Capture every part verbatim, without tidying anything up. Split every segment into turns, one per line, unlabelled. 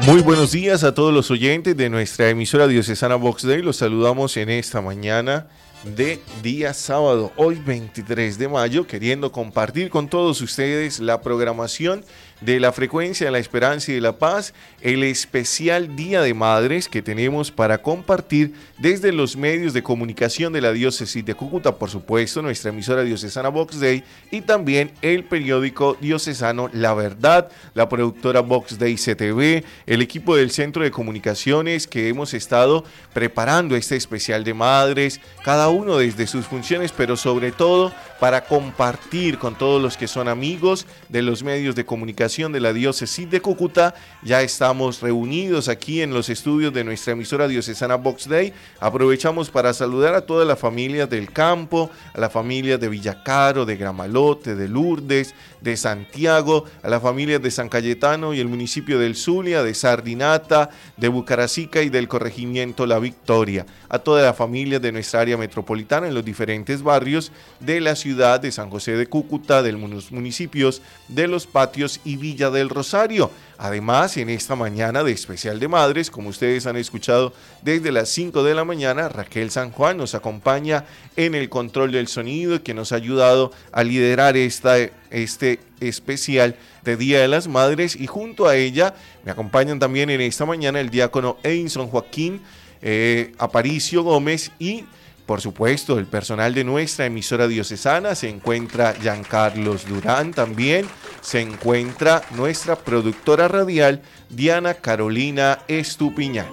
Muy buenos días a todos los oyentes de nuestra emisora diocesana Vox Day. Los saludamos en esta mañana de día sábado, hoy veintitrés de mayo, queriendo compartir con todos ustedes la programación de la frecuencia de la esperanza y de la paz, el especial Día de Madres que tenemos para compartir desde los medios de comunicación de la diócesis de Cúcuta, por supuesto, nuestra emisora diocesana Vox Day y también el periódico diocesano La Verdad, la productora Vox Day C T V, el equipo del Centro de Comunicaciones que hemos estado preparando este especial de madres, cada uno desde sus funciones, pero sobre todo para compartir con todos los que son amigos de los medios de comunicación de la diócesis de Cúcuta. Ya estamos reunidos aquí en los estudios de nuestra emisora diocesana Vox Day. Aprovechamos para saludar a todas las familias del campo, a las familias de Villacaro, de Gramalote, de Lourdes, de Santiago, a las familias de San Cayetano y el municipio del Zulia, de Sardinata, de Bucaracica y del corregimiento La Victoria, a todas las familias de nuestra área metropolitana en los diferentes barrios de la ciudad de San José de Cúcuta, de los municipios de Los Patios y Villa del Rosario. Además, en esta mañana de especial de madres, como ustedes han escuchado desde las cinco de la mañana, Raquel San Juan nos acompaña en el control del sonido, que nos ha ayudado a liderar esta, este especial de Día de las Madres, y junto a ella me acompañan también en esta mañana el diácono Edinson Joaquín eh, Aparicio Gómez y por supuesto, el personal de nuestra emisora diocesana. Se encuentra Giancarlos Durán también, se encuentra nuestra productora radial Diana Carolina Estupiñán.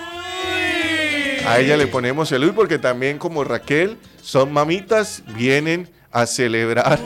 A ella le ponemos el uy porque también, como Raquel, son mamitas, vienen a celebrar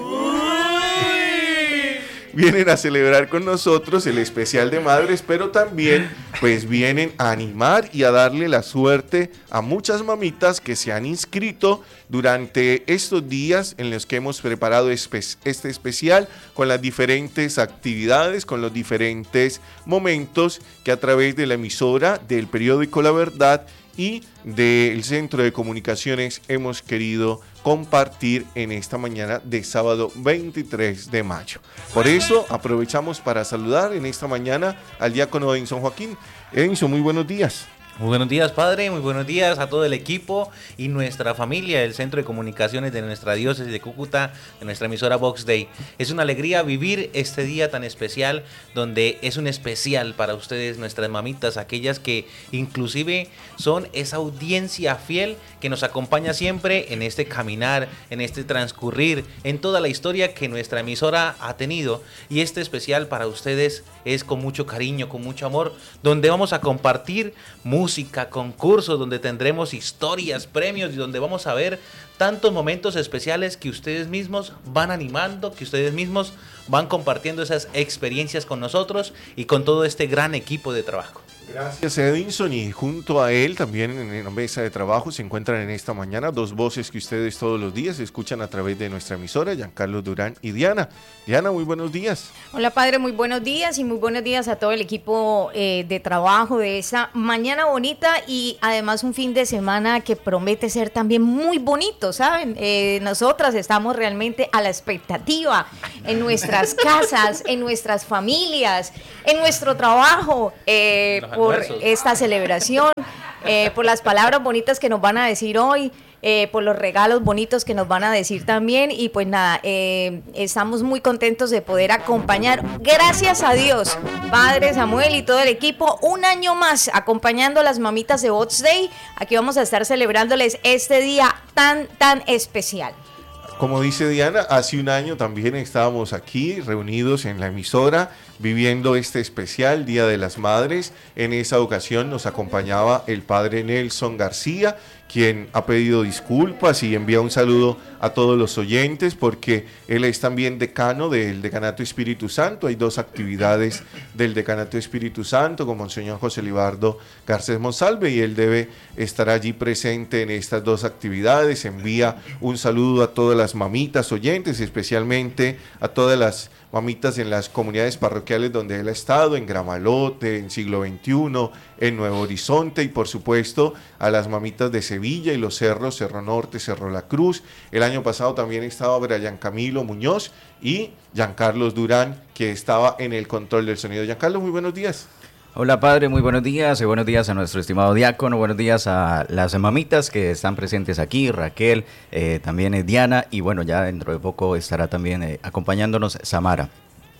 vienen a celebrar con nosotros el especial de madres, pero también pues vienen a animar y a darle la suerte a muchas mamitas que se han inscrito durante estos días en los que hemos preparado espe- este especial con las diferentes actividades, con los diferentes momentos que a través de la emisora, del periódico La Verdad y del Centro de Comunicaciones hemos querido compartir en esta mañana de sábado veintitrés de mayo. Por eso aprovechamos para saludar en esta mañana al diácono Edinson Joaquín. Edinson, muy buenos días.
Muy buenos días, padre, muy buenos días a todo el equipo y nuestra familia del Centro de Comunicaciones de nuestra diócesis de Cúcuta, de nuestra emisora Vox Day. Es una alegría vivir este día tan especial, donde es un especial para ustedes, nuestras mamitas, aquellas que inclusive son esa audiencia fiel que nos acompaña siempre en este caminar, en este transcurrir, en toda la historia que nuestra emisora ha tenido. Y este especial para ustedes es con mucho cariño, con mucho amor, donde vamos a compartir música, música, concursos, donde tendremos historias, premios y donde vamos a ver tantos momentos especiales que ustedes mismos van animando, que ustedes mismos van compartiendo esas experiencias con nosotros y con todo este gran equipo de trabajo.
Gracias, Edinson, y junto a él también en la mesa de trabajo se encuentran en esta mañana dos voces que ustedes todos los días escuchan a través de nuestra emisora, Giancarlos Durán y Diana. Diana, muy buenos días.
Hola, padre, muy buenos días y muy buenos días a todo el equipo eh, de trabajo de esta mañana bonita y además un fin de semana que promete ser también muy bonito, ¿saben? Eh, nosotras estamos realmente a la expectativa en nuestras casas, en nuestras familias, en nuestro trabajo, eh, por esta celebración, eh, por las palabras bonitas que nos van a decir hoy, eh, por los regalos bonitos que nos van a decir también y pues nada, eh, estamos muy contentos de poder acompañar, gracias a Dios, Padre Samuel y todo el equipo, un año más acompañando a las mamitas de Vox Day. Aquí vamos a estar celebrándoles este día tan, tan especial.
Como dice Diana, hace un año también estábamos aquí reunidos en la emisora viviendo este especial Día de las Madres. En esa ocasión nos acompañaba el padre Nelson García, quien ha pedido disculpas y envía un saludo a todos los oyentes porque él es también decano del Decanato Espíritu Santo. Hay dos actividades del Decanato Espíritu Santo con Monseñor José Libardo Garcés Monsalve y él debe estar allí presente en estas dos actividades. Envía un saludo a todas las mamitas oyentes, especialmente a todas las mamitas en las comunidades parroquiales donde él ha estado, en Gramalote, en Siglo veintiuno, en Nuevo Horizonte y por supuesto a las mamitas de Sevilla y los cerros, Cerro Norte, Cerro La Cruz. El año pasado también estaba Brian Camilo Muñoz y Giancarlos Durán, que estaba en el control del sonido. Giancarlos, muy buenos días.
Hola padre, muy buenos días, y buenos días a nuestro estimado diácono, buenos días a las mamitas que están presentes aquí, Raquel, eh, también eh, Diana, y bueno, ya dentro de poco estará también eh, acompañándonos Samara.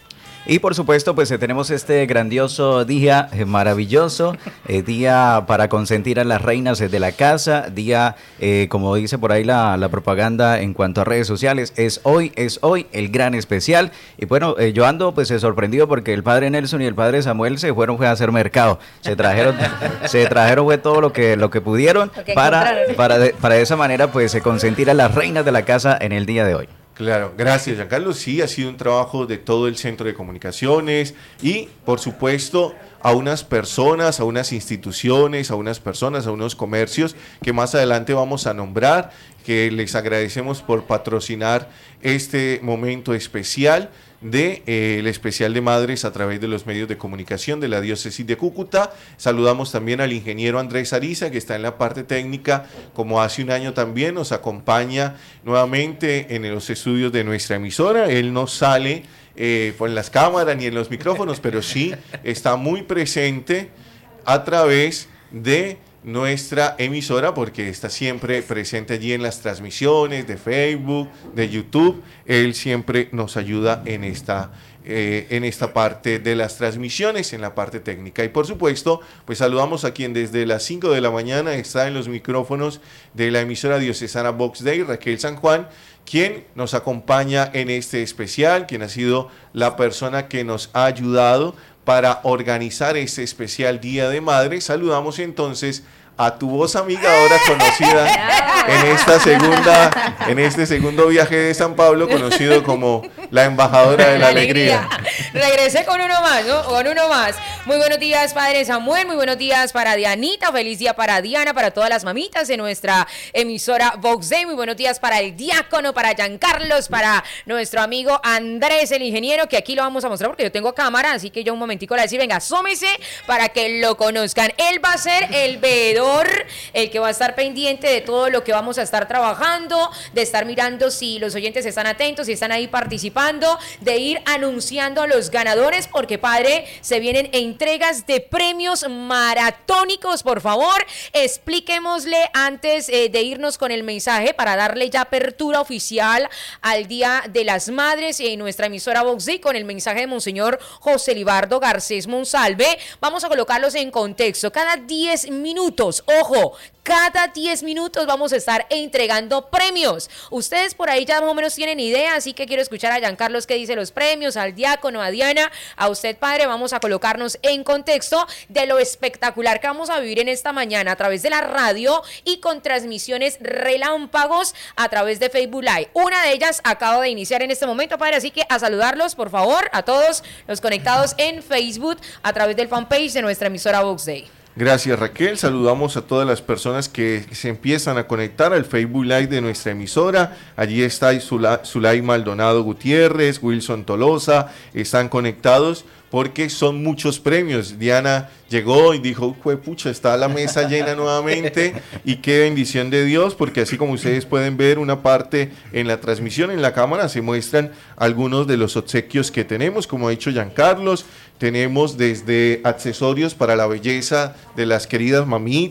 Y por supuesto, pues eh, tenemos este grandioso día, eh, maravilloso, eh, día para consentir a las reinas eh, de la casa, día, eh, como dice por ahí la, la propaganda en cuanto a redes sociales, es hoy, es hoy el gran especial. Y bueno, eh, yo ando pues eh, sorprendido porque el padre Nelson y el padre Samuel se fueron fue a hacer mercado, se trajeron, se trajeron fue todo lo que, lo que pudieron
Lo que
para,
encontraron.
para, de, para de esa manera pues eh, consentir a las reinas de la casa en el día de hoy.
Claro, gracias Giancarlo. Sí, ha sido un trabajo de todo el Centro de Comunicaciones y, por supuesto, a unas personas, a unas instituciones, a unas personas, a unos comercios que más adelante vamos a nombrar, que les agradecemos por patrocinar este momento especial de eh, el especial de madres a través de los medios de comunicación de la diócesis de Cúcuta. Saludamos también al ingeniero Andrés Ariza, que está en la parte técnica, como hace un año también nos acompaña nuevamente en los estudios de nuestra emisora. Él no sale eh, en las cámaras ni en los micrófonos, pero sí está muy presente a través de nuestra emisora, porque está siempre presente allí en las transmisiones de Facebook, de YouTube. Él siempre nos ayuda en esta, eh, en esta parte de las transmisiones, en la parte técnica. Y por supuesto, pues saludamos a quien desde las cinco de la mañana está en los micrófonos de la emisora diocesana Vox Day, Raquel San Juan, quien nos acompaña en este especial, quien ha sido la persona que nos ha ayudado para organizar este especial Día de Madre. Saludamos entonces a tu voz amiga ahora conocida en esta segunda, en este segundo viaje de San Pablo, conocido como la embajadora de la alegría.
Regresé con uno más, ¿no? Con uno más. Muy buenos días, padre Samuel, muy buenos días para Dianita, feliz día para Diana, para todas las mamitas de nuestra emisora Vox Day, muy buenos días para el diácono, para Giancarlos, para nuestro amigo Andrés, el ingeniero, que aquí lo vamos a mostrar porque yo tengo cámara, así que yo un momentico le voy a decir, venga, asómese para que lo conozcan. Él va a ser el veedor, el que va a estar pendiente de todo lo que vamos a estar trabajando, de estar mirando si los oyentes están atentos, si están ahí participando, de ir anunciando a los ganadores, porque padre, se vienen entregas de premios maratónicos. Por favor, expliquémosle antes eh, de irnos con el mensaje para darle ya apertura oficial al Día de las Madres en nuestra emisora Vox Day con el mensaje de Monseñor José Libardo Garcés Monsalve. Vamos a colocarlos en contexto. Cada diez minutos, ojo, cada diez minutos vamos a estar entregando premios. Ustedes por ahí ya más o menos tienen idea, así que quiero escuchar a Giancarlos que dice los premios, al diácono, a Diana, a usted padre. Vamos a colocarnos en contexto de lo espectacular que vamos a vivir en esta mañana a través de la radio y con transmisiones relámpagos a través de Facebook Live. Una de ellas acaba de iniciar en este momento, padre, así que a saludarlos, por favor, a todos los conectados en Facebook a través del fanpage de nuestra emisora Vox Day.
Gracias Raquel, saludamos a todas las personas que se empiezan a conectar al Facebook Live de nuestra emisora. Allí está Zula, Zulay Maldonado Gutiérrez, Wilson Tolosa, están conectados porque son muchos premios. Diana llegó y dijo, pucha, está la mesa llena nuevamente, y qué bendición de Dios, porque así como ustedes pueden ver una parte en la transmisión, en la cámara, se muestran algunos de los obsequios que tenemos, como ha dicho Giancarlos. Tenemos desde accesorios para la belleza de las queridas mamitas,